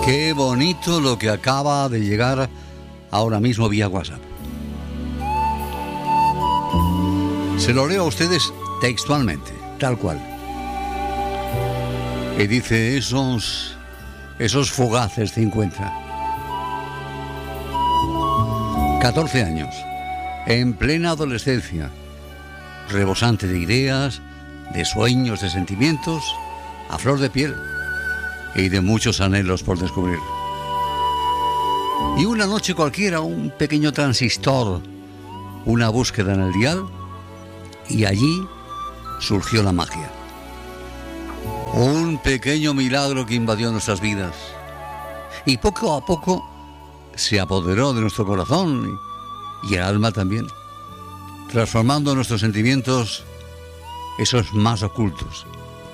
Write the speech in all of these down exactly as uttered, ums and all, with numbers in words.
Qué bonito lo que acaba de llegar ahora mismo vía WhatsApp. Se lo leo a ustedes textualmente, tal cual. Y dice, esos, esos fugaces cincuenta. catorce años, en plena adolescencia, rebosante de ideas, de sueños, de sentimientos, a flor de piel y de muchos anhelos por descubrir. Y una noche cualquiera, un pequeño transistor, una búsqueda en el dial, y allí surgió la magia. Un pequeño milagro que invadió nuestras vidas y poco a poco se apoderó de nuestro corazón y el alma también, transformando nuestros sentimientos, esos más ocultos.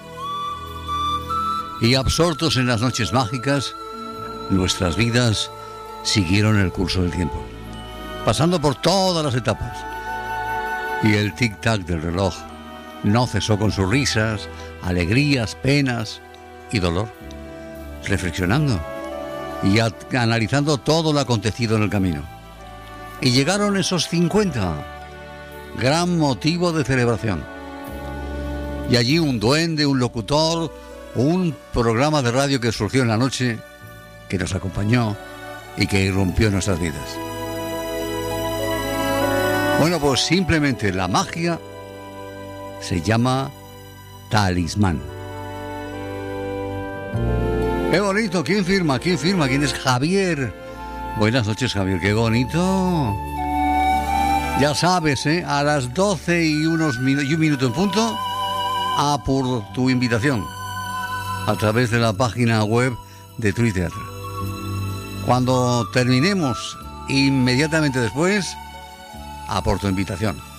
Y absortos en las noches mágicas, nuestras vidas siguieron el curso del tiempo, pasando por todas las etapas. Y el tic-tac del reloj no cesó con sus risas, alegrías, penas y dolor, reflexionando y a- analizando todo lo acontecido en el camino. Y llegaron esos cincuenta, gran motivo de celebración. Y allí un duende, un locutor, un programa de radio que surgió en la noche, que nos acompañó y que irrumpió en nuestras vidas. Bueno, pues simplemente la magia se llama talismán. ¡Qué bonito! ¿Quién firma? ¿Quién firma? ¿Quién es Javier? Buenas noches, Javier. ¡Qué bonito! Ya sabes, ¿eh? A las doce y, unos minu- y un minuto en punto, a por tu invitación a través de la página web de Twitter. Cuando terminemos, inmediatamente después, a por tu invitación.